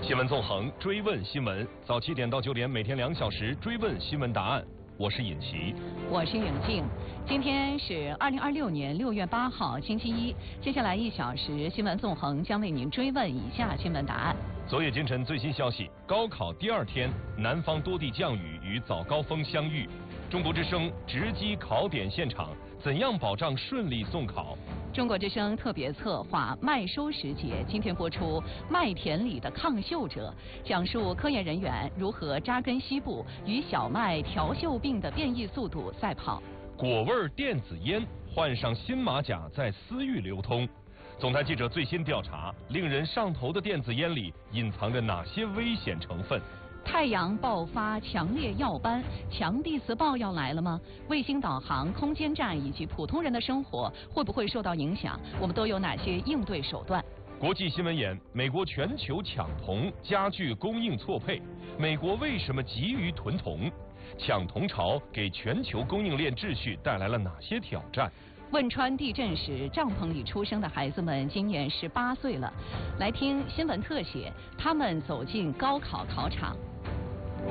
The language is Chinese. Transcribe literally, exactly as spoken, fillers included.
新闻纵横，追问新闻，早七点到九点，每天两小时追问新闻答案。我是尹奇， 我是永静。今天是二零二六年六月八号，星期一。接下来一小时，新闻纵横将为您追问以下新闻答案。 昨夜今晨最新消息：高考第二天，南方多地降雨与早高峰相遇。中国之声直击考点现场，怎样保障顺利送考？ 中国之声特别策划麦收时节，今天播出《麦田里的抗锈者》，讲述科研人员如何扎根西部，与小麦调锈病的变异速度赛跑。 果味电子烟换上新马甲在私域流通。总台记者最新调查，令人上头的电子烟里隐藏着哪些危险成分？ 太阳爆发强烈耀斑，强地磁暴要来了吗？卫星导航、空间站以及普通人的生活会不会受到影响？我们都有哪些应对手段？ 国际新闻眼：美国全球抢铜加剧供应错配，美国为什么急于囤铜？抢铜潮给全球供应链秩序带来了哪些挑战？ 汶川地震时帐篷里出生的孩子们今年十八岁了，来听新闻特写，他们走进高考考场。